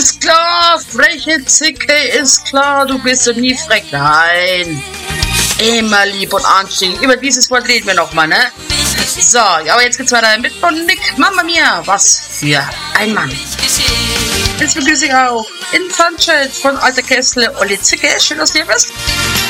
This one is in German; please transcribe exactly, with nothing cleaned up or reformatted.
Ist klar, freche Zicke, ist klar, du bist doch nie frech. Nein, immer lieb und anständig. Über dieses Wort reden wir nochmal, ne? So, aber jetzt geht's weiter mit von Nick. Mama mia, was für ein Mann. Jetzt begrüße ich auch in Funchelt von Alter Kessel, Olli Zicke. Schön, dass du hier bist.